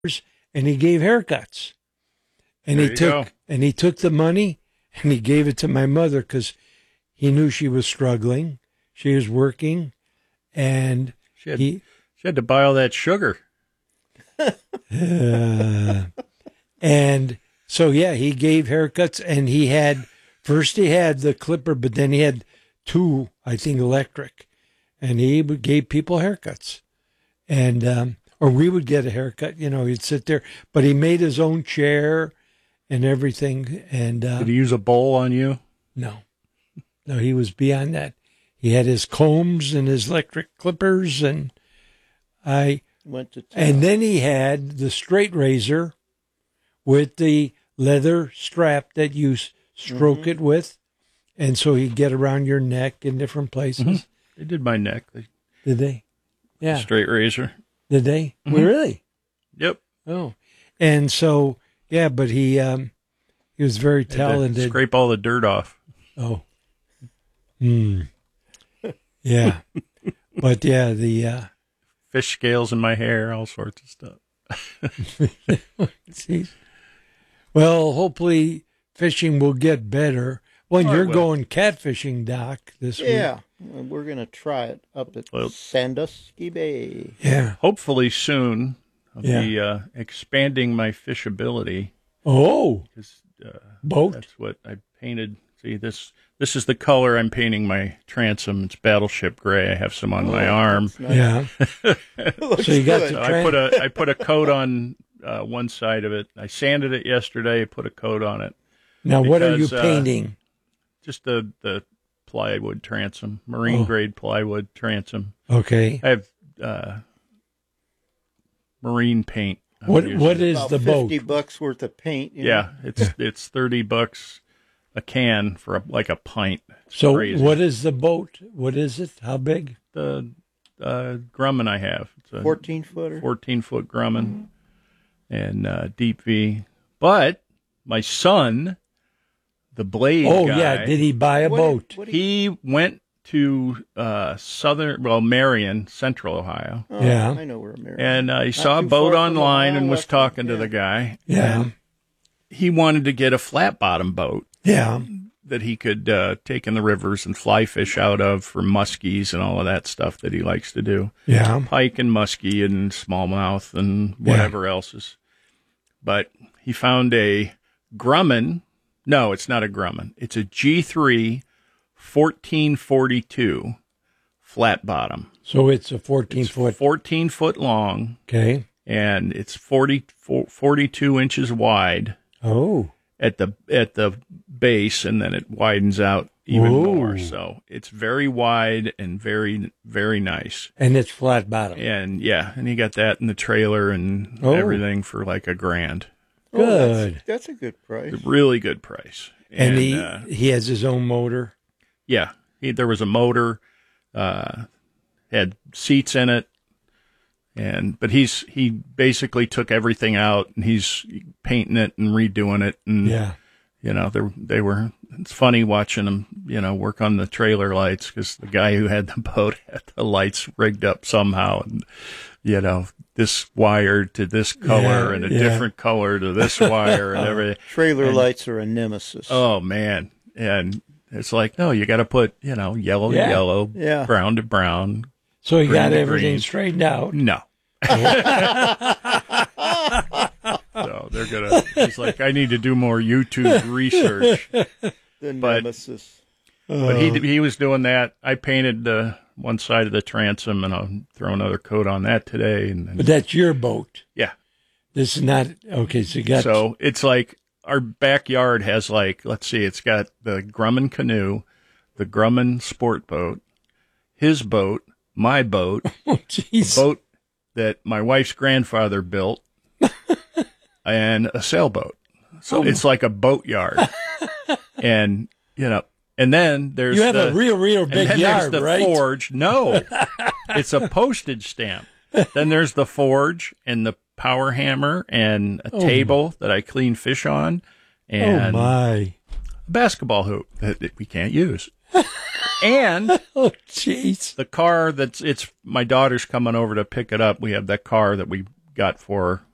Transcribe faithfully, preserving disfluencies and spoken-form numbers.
and he gave haircuts. And there he you took go. and he took the money and he gave it to my mother because he knew she was struggling. She was working, and She had, he she had to buy all that sugar. uh, and so yeah, he gave haircuts, and he had first he had the clipper, but then he had two, I think, electric, and he would gave people haircuts, and um, or we would get a haircut. You know, he'd sit there, but he made his own chair and everything. And uh, Did he use a bowl on you? no, no, he was beyond that. He had his combs and his electric clippers, and I Went to town. and then he had the straight razor with the leather strap that you s- stroke Mm-hmm. it with, and so he'd get around your neck in different places. Mhm. They did my neck. They, Did they? Yeah. Straight razor. Did they? Mhm. Well, really? Yep. Oh, and so yeah, but he um, he was very Had to talented. Scrape all the dirt off. Oh, hmm, yeah, but yeah, the uh, Fish scales in my hair, all sorts of stuff. geez. Well, hopefully fishing will get better. When Oh, it you're will. going catfishing, Doc, this Yeah, well, we're going to try it up at Well- Sandusky Bay. week. Yeah. Hopefully soon, I'll Yeah. be uh, expanding my fishability. Oh, 'Cause, uh, boat. that's what I painted. See, this this is the color I'm painting my transom. It's battleship gray. I have some on my Oh, arm. that's nice. Yeah. Looks So you got good. to- So I put a I put a coat on uh, one side of it. I sanded it yesterday. Put a coat on it. Now, what are you Because, uh, painting? Just the the plywood transom, marine Oh. grade plywood transom. Okay. I have uh, marine paint. I'm What using. What is About the boat? fifty bucks worth of paint. you Yeah, know. it's it's thirty bucks a can for a, like a pint. It's So, crazy. what is the boat? What is it? How big? the uh, Grumman I have? It's a fourteen footer. fourteen foot Grumman and uh, deep V. But my son, the blade Oh, guy, yeah. Did he buy a What boat? did- what did he went to uh, southern, well, Marion, Central Ohio, Oh, Yeah. I know where America. and uh, he Not saw a too boat far from online and Ohio, was left- talking to yeah. the guy. Yeah. And he wanted to get a flat bottom boat Yeah. that he could uh, take in the rivers and fly fish out of for muskies and all of that stuff that he likes to do. Yeah. Pike and muskie and smallmouth and whatever else is. But he found a Grumman. No, it's not a Grumman. It's a G three fourteen forty-two flat bottom. So it's a fourteen It's foot. fourteen foot long, Okay. and it's forty, forty-two inches wide Oh. at the at the base, and then it widens out even Ooh. more. So it's very wide and very very nice. And it's flat bottom. And yeah, and he got that in the trailer and Oh. everything for like a grand. Oh, that's- Good. that's, a good price. Really good price. And, he uh, he has his own motor. yeah, he, there was a motor, uh, had seats in it, and but he's he basically took everything out and he's painting it and redoing it, and Yeah. you know they they were. It's funny watching him, you know, work on the trailer lights because the guy who had the boat had the lights rigged up somehow, and you know this wire to this color Yeah, and a yeah. different color to this wire and everything. Trailer And- lights are a nemesis. Oh man, and it's like no, you got to put you know yellow Yeah. to yellow, Yeah. brown to brown. So he Green got to everything green. straightened out. No. So they're gonna. He's like, I need to do more YouTube research. the but- nemesis. But he he was doing that. I painted uh, one side of the transom, and I'll throw another coat on that today. And then, But that's your boat. yeah, This is not okay. So you got so it's like our backyard has like, let's see, it's got the Grumman canoe, the Grumman sport boat, his boat, my boat, oh, jeez. boat that my wife's grandfather built, and a sailboat. So Oh. it's like a boatyard, and you know. And then there's You have the, a real, real and big then yard, there's the right? forge. No, it's a postage stamp. Then there's the forge and the power hammer and a Oh. table that I clean fish on, Oh and my! a basketball hoop that, that we can't use. And Oh jeez! the car that's it's my daughter's coming over to pick it up. We have that car that we got for her